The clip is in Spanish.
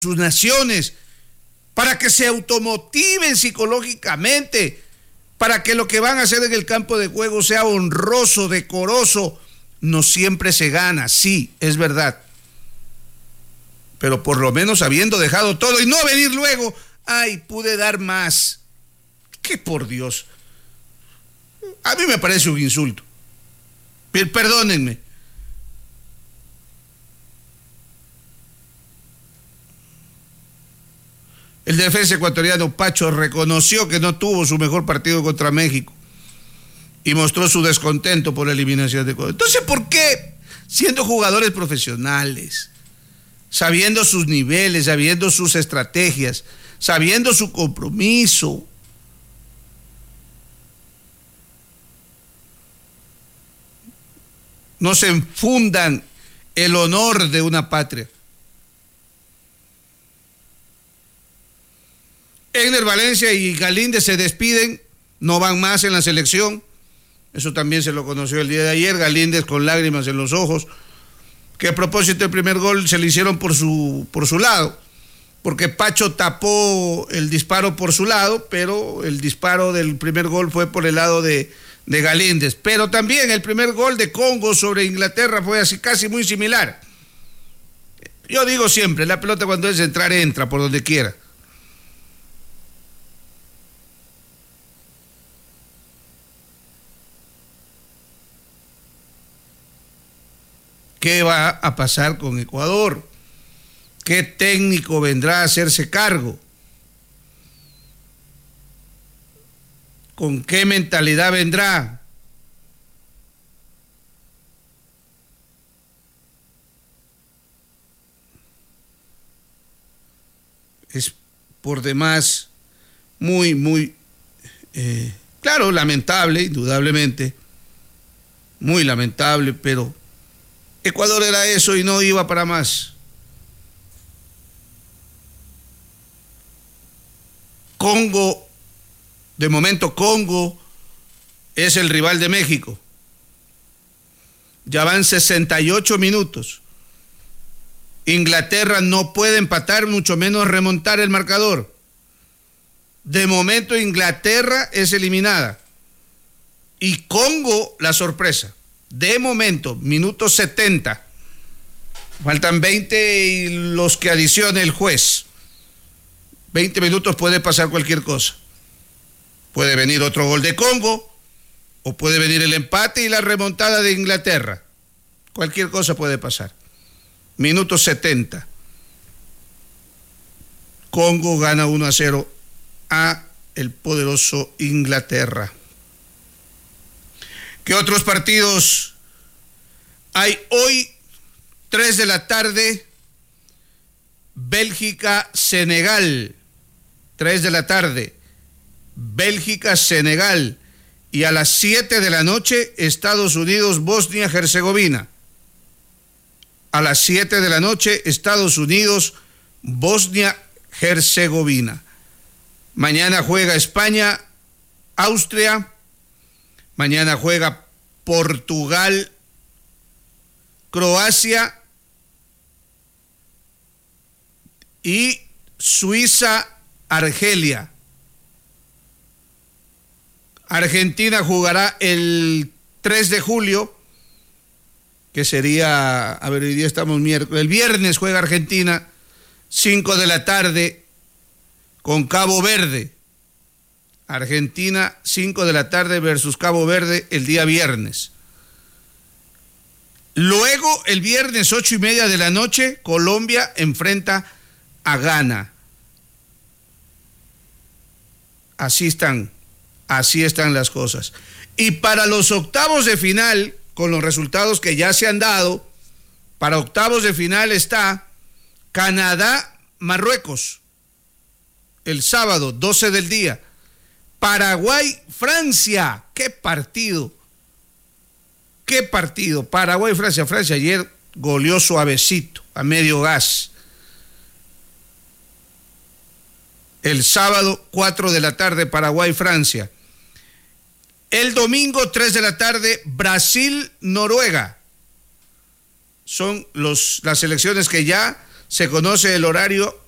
sus naciones, para que se automotiven psicológicamente, para que lo que van a hacer en el campo de juego sea honroso, decoroso. No siempre se gana, sí, es verdad. Pero por lo menos habiendo dejado todo y no venir luego, ay, pude dar más. Que por Dios. A mí me parece un insulto. Perdónenme. El defensa ecuatoriano Pacho reconoció que no tuvo su mejor partido contra México y mostró su descontento por la eliminación de Ecuador. Entonces, ¿por qué, siendo jugadores profesionales, sabiendo sus niveles, sabiendo sus estrategias, sabiendo su compromiso, no se enfundan el honor de una patria? Egner Valencia y Galíndez se despiden, no van más en la selección. Eso también se lo conoció el día de ayer. Galíndez con lágrimas en los ojos, que a propósito el primer gol se le hicieron por su lado, porque Pacho tapó el disparo por su lado, pero el disparo del primer gol fue por el lado de Galíndez. Pero también el primer gol de Congo sobre Inglaterra fue así, casi muy similar. Yo digo siempre, la pelota cuando es entrar, entra por donde quiera. ¿Qué va a pasar con Ecuador? ¿Qué técnico vendrá a hacerse cargo? ¿Con qué mentalidad vendrá? Es por demás muy, claro, lamentable, indudablemente, muy lamentable, pero Ecuador era eso y no iba para más. Congo, de momento Congo es el rival de México. Ya van 68 minutos. Inglaterra no puede empatar, mucho menos remontar el marcador. De momento Inglaterra es eliminada. Y Congo la sorpresa. De momento, minuto 70. Faltan 20 y los que adicione el juez. 20 minutos, puede pasar cualquier cosa. Puede venir otro gol de Congo, o puede venir el empate y la remontada de Inglaterra. Cualquier cosa puede pasar. Minuto 70. Congo gana 1-0 a el poderoso Inglaterra. ¿Qué otros partidos hay hoy? 3 de la tarde, Bélgica-Senegal. 3 de la tarde, Bélgica-Senegal. Y a las 7 de la noche, Estados Unidos-Bosnia-Herzegovina. A las 7 de la noche, Estados Unidos-Bosnia-Herzegovina. Mañana juega España-Austria. Mañana juega Portugal, Croacia y Suiza, Argelia. Argentina jugará el 3 de julio, que sería, a ver, hoy día estamos miércoles, el viernes juega Argentina, 5 de la tarde, con Cabo Verde. Argentina, 5 de la tarde versus Cabo Verde el día viernes. Luego, el viernes, 8:30 de la noche, Colombia enfrenta a Ghana. Así están las cosas. Y para los octavos de final, con los resultados que ya se han dado, para octavos de final está Canadá-Marruecos, el sábado, 12 del día. Paraguay-Francia, qué partido. Paraguay-Francia. Francia ayer goleó suavecito, a medio gas. El sábado, 4 de la tarde, Paraguay-Francia. El domingo, 3 de la tarde, Brasil-Noruega. Son las selecciones que ya se conoce el horario